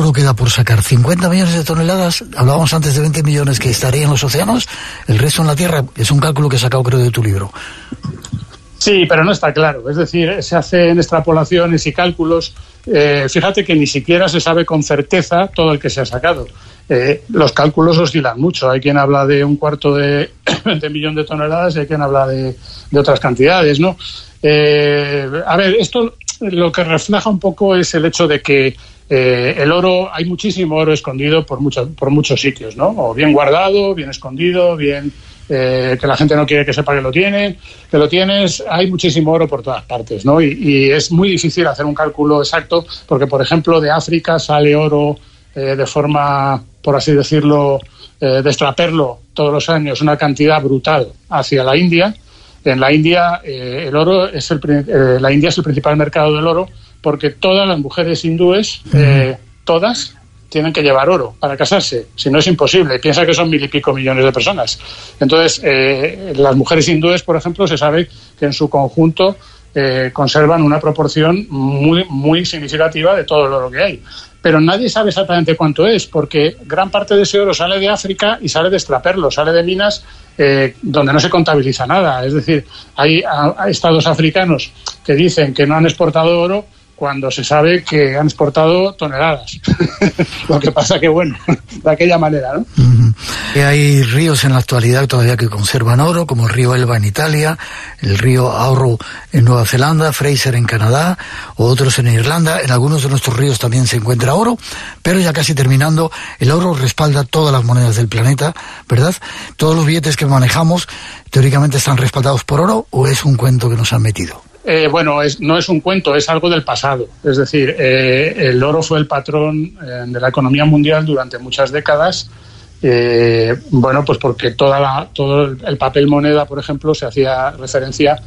oro queda por sacar? 50 millones de toneladas, hablábamos antes de 20 millones que estarían en los océanos, el resto en la Tierra. Es un cálculo que he sacado, creo, de tu libro. Sí, pero no está claro. Es decir, se hacen extrapolaciones y cálculos. Fíjate que ni siquiera se sabe con certeza todo el que se ha sacado. Los cálculos oscilan mucho. Hay quien habla de un cuarto de millón de toneladas y hay quien habla de otras cantidades, ¿no? A ver, esto lo que refleja un poco es el hecho de que el oro, hay muchísimo oro escondido por muchos sitios, ¿no? O bien guardado, bien escondido, bien que la gente no quiere que sepa que lo tienes. Hay muchísimo oro por todas partes, ¿no? Y es muy difícil hacer un cálculo exacto porque, por ejemplo, de África sale oro de forma, por así decirlo, de extraperlo todos los años, una cantidad brutal hacia la India. En la India el oro la India es el principal mercado del oro porque todas las mujeres hindúes, todas, tienen que llevar oro para casarse, si no es imposible. Piensa que son 1.000 y pico millones de personas. Entonces, las mujeres hindúes, por ejemplo, se sabe que en su conjunto conservan una proporción muy, muy significativa de todo el oro que hay. Pero nadie sabe exactamente cuánto es, porque gran parte de ese oro sale de África y sale de extraperlo, sale de minas donde no se contabiliza nada. Es decir, hay estados africanos que dicen que no han exportado oro cuando se sabe que han exportado toneladas. Lo que pasa que, bueno, de aquella manera, ¿no? Hay ríos en la actualidad todavía que conservan oro, como el río Elba en Italia, el río Auro en Nueva Zelanda, Fraser en Canadá, o otros en Irlanda. En algunos de nuestros ríos también se encuentra oro, pero ya casi terminando, el oro respalda todas las monedas del planeta, ¿verdad? Todos los billetes que manejamos, teóricamente, están respaldados por oro, ¿o es un cuento que nos han metido? Bueno, no es un cuento, es algo del pasado. Es decir, el oro fue el patrón de la economía mundial durante muchas décadas. Bueno, pues porque todo el papel moneda, por ejemplo, se hacía referencia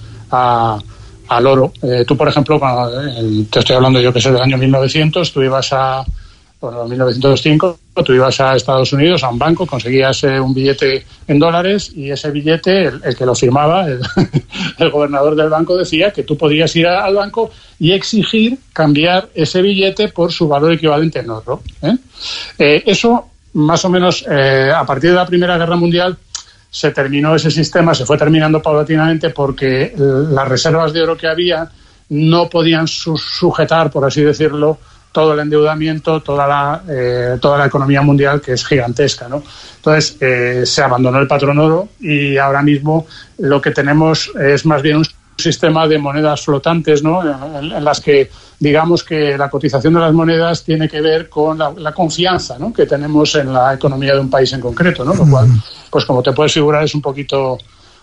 al oro. Tú, por ejemplo, te estoy hablando yo que sé del año 1900, tú ibas 1905, tú ibas a Estados Unidos, a un banco, conseguías un billete en dólares y ese billete, el que lo firmaba, el gobernador del banco, decía que tú podías ir al banco y exigir cambiar ese billete por su valor equivalente en oro. Eso, más o menos, a partir de la Primera Guerra Mundial, se terminó ese sistema, se fue terminando paulatinamente porque las reservas de oro que había no podían sujetar, por así decirlo, todo el endeudamiento, toda la economía mundial, que es gigantesca, ¿no? Entonces, se abandonó el patrón oro y ahora mismo lo que tenemos es más bien un sistema de monedas flotantes, ¿no? En las que, digamos que la cotización de las monedas tiene que ver con la confianza, ¿no?, que tenemos en la economía de un país en concreto, ¿no? Lo cual, pues como te puedes figurar, es un poquillo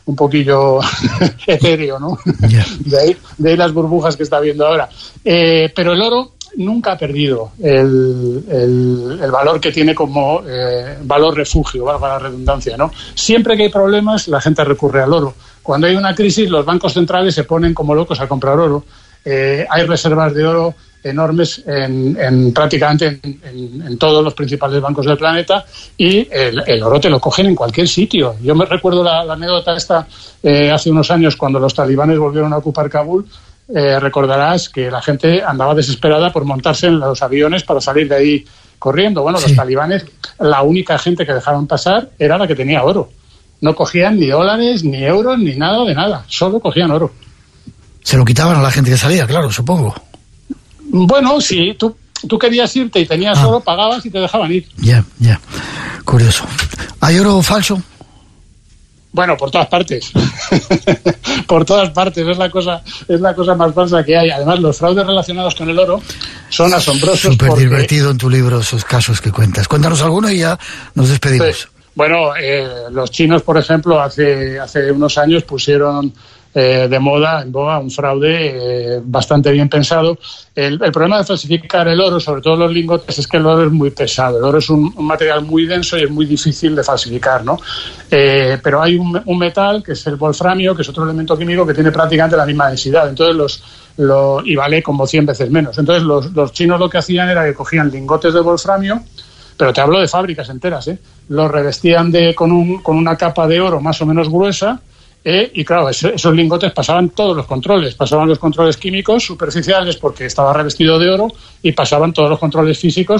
etéreo, ¿no? Yeah. De ahí las burbujas que está viendo ahora. Pero el oro nunca ha perdido el valor que tiene como valor refugio, valga la redundancia, ¿no? Siempre que hay problemas, la gente recurre al oro. Cuando hay una crisis, los bancos centrales se ponen como locos a comprar oro. Hay reservas de oro enormes en prácticamente en todos los principales bancos del planeta y el oro te lo cogen en cualquier sitio. Yo me recuerdo la anécdota esta hace unos años cuando los talibanes volvieron a ocupar Kabul. Recordarás que la gente andaba desesperada por montarse en los aviones para salir de ahí corriendo. Bueno, sí. Los talibanes, la única gente que dejaban pasar era la que tenía oro. No cogían ni dólares, ni euros, ni nada de nada. Solo cogían oro. Se lo quitaban a la gente que salía, claro, supongo. Bueno, sí, tú querías irte y tenías oro, pagabas y te dejaban ir. Ya. Curioso. ¿Hay oro falso? Bueno, por todas partes. Por todas partes, es la cosa más falsa que hay. Además, los fraudes relacionados con el oro son asombrosos. Súper divertido en tu libro esos casos que cuentas. Cuéntanos alguno y ya nos despedimos. Sí. Bueno, los chinos, por ejemplo, hace unos años pusieron en boga un fraude bastante bien pensado. El problema de falsificar el oro, sobre todo los lingotes, es que el oro es muy pesado. El oro es un material muy denso y es muy difícil de falsificar, ¿no? Pero hay un metal, que es el wolframio, que es otro elemento químico que tiene prácticamente la misma densidad. Entonces y vale como 100 veces menos. Entonces los chinos lo que hacían era que cogían lingotes de wolframio, pero te hablo de fábricas enteras, los revestían con una capa de oro más o menos gruesa. Y claro, esos lingotes pasaban todos los controles. Pasaban los controles químicos superficiales porque estaba revestido de oro y pasaban todos los controles físicos